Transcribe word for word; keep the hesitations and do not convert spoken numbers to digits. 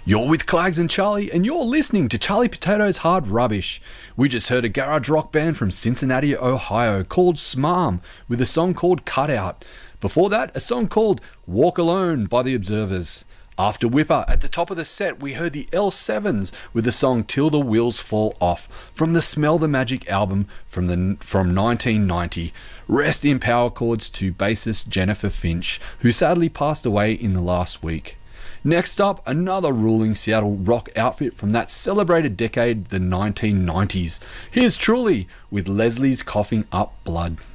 You're with Clags and Charlie, and you're listening to Charlie Potato's Hard Rubbish. We just heard a garage rock band from Cincinnati, Ohio called Smarm with a song called Cutout. Before that, a song called Walk Alone by The Observers. After Whipper, at the top of the set, we heard the L sevens with the song Till the Wheels Fall Off from the Smell the Magic album from the from nineteen ninety. Rest in power chords to bassist Jennifer Finch, who sadly passed away in the last week. Next up, another ruling Seattle rock outfit from that celebrated decade, the nineteen nineties. Here's Truly with Leslie's Coughing Up Blood.